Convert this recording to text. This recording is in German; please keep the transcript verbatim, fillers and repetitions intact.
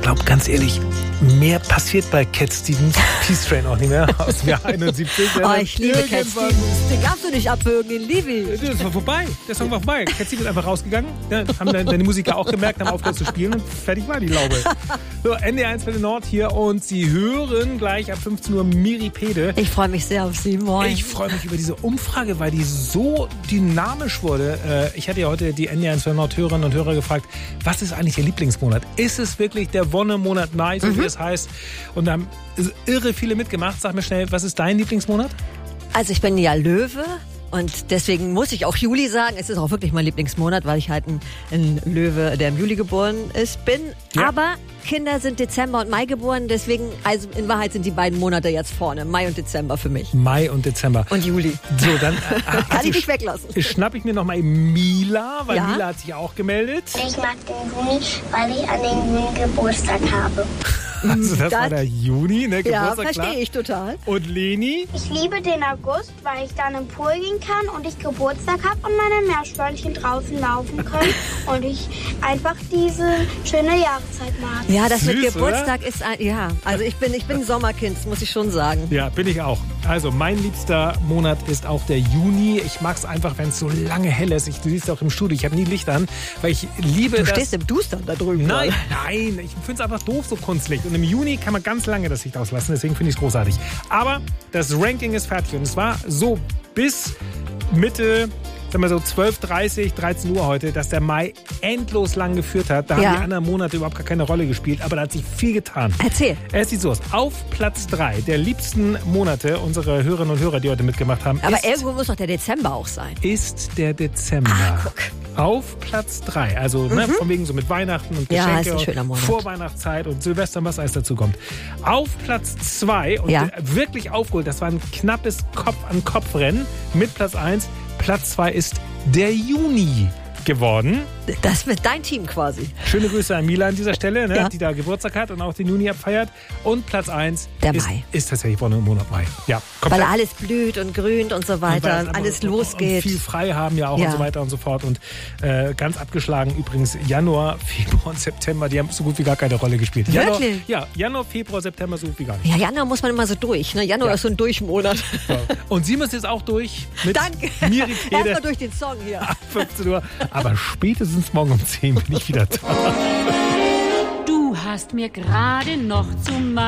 glaube, ganz ehrlich, mehr passiert bei Cat Stevens Peace Train auch nicht mehr aus dem Jahr einundsiebzig. Oh, ich liebe Cat Stevens. Den darfst du nicht abwürgen, den liebe ich. Das war vorbei. Der Song war vorbei. Cat Stevens ist einfach rausgegangen. Ja, haben dann deine Musiker auch gemerkt, haben aufgehört zu spielen und fertig war die Laube. So, N D eins Welle Nord hier und Sie hören gleich ab fünfzehn Uhr Miripede. Ich freue mich sehr auf Sie. Moin. Ich freue mich über diese Umfrage, weil die so dynamisch wurde. Ich hatte ja heute die N D eins Welle Nord Hörerinnen und Hörer gefragt, was ist eigentlich Ihr Lieblingsmonat? Ist es wirklich der Wonnemonat Mai, so mhm. wie es heißt? Und da haben irre viele mitgemacht. Sag mir schnell, was ist dein Lieblingsmonat? Also ich bin ja Löwe. Und deswegen muss ich auch Juli sagen. Es ist auch wirklich mein Lieblingsmonat, weil ich halt ein, ein Löwe, der im Juli geboren ist, bin. Ja. Aber Kinder sind Dezember und Mai geboren. Deswegen, also in Wahrheit sind die beiden Monate jetzt vorne. Mai und Dezember für mich. Mai und Dezember. Und Juli. So, dann äh, kann ich nicht weglassen. Schnapp ich mir noch mal Mila, weil ja? Mila hat sich auch gemeldet. Ich mag den Juni, weil ich an den Juni Geburtstag habe. Also das, das war der Juni, ne? Ja, verstehe ich total. Und Leni? Ich liebe den August, weil ich dann im Pool gehen kann und ich Geburtstag habe und meine Meerschweinchen draußen laufen können und ich einfach diese schöne Jahreszeit mag. Ja, das Süß, mit Geburtstag oder? ist ein, ja, also ich bin, ich bin Sommerkind, muss ich schon sagen. Ja, bin ich auch. Also mein liebster Monat ist auch der Juni. Ich mag es einfach, wenn es so lange hell ist. Ich, du siehst auch im Studio, ich habe nie Licht an, weil ich liebe Du das. stehst im Dustern da drüben. Nein, nein, ich finde es einfach doof, so Kunstlicht. Und im Juni kann man ganz lange das Licht auslassen, deswegen finde ich es großartig. Aber das Ranking ist fertig und es war so bis Mitte, sagen wir so zwölf Uhr dreißig, dreizehn Uhr heute, dass der Mai endlos lang geführt hat. Da ja. haben die anderen Monate überhaupt gar keine Rolle gespielt, aber da hat sich viel getan. Erzähl. Es sieht so aus. Auf Platz drei der liebsten Monate unserer Hörerinnen und Hörer, die heute mitgemacht haben, aber ist, irgendwo muss doch der Dezember auch sein. Ist der Dezember. Ah, guck. Auf Platz drei. Also mhm. ne, von wegen so mit Weihnachten und ja, Geschenke ist ein schöner Monat. Vorweihnachtszeit und Silvester, was alles dazu kommt. Auf Platz zwei und ja. wirklich aufgeholt, das war ein knappes Kopf-an-Kopf-Rennen mit Platz eins. Platz zwei ist der Juni geworden. Das wird dein Team quasi. Schöne Grüße an Mila an dieser Stelle, ne, ja. die da Geburtstag hat und auch den Juni abfeiert. Und Platz eins der ist, Mai. ist tatsächlich Woche im Monat Mai. Ja, weil alles blüht und grünt und so weiter und, und alles und, losgeht. Und viel frei haben ja auch ja. und so weiter und so fort. Und äh, ganz abgeschlagen übrigens Januar, Februar und September, die haben so gut wie gar keine Rolle gespielt. Januar, wirklich? Ja, Januar, Februar, September so gut wie gar nicht. Ja, Januar muss man immer so durch. Ne? Januar ja. ist so ein Durchmonat. So. Und Sie müssen jetzt auch durch mit Danke. Miripede. Erstmal durch den Song hier. Ab fünfzehn Uhr. Aber spätestens morgen um zehn bin ich wieder da. Du hast mir gerade noch zum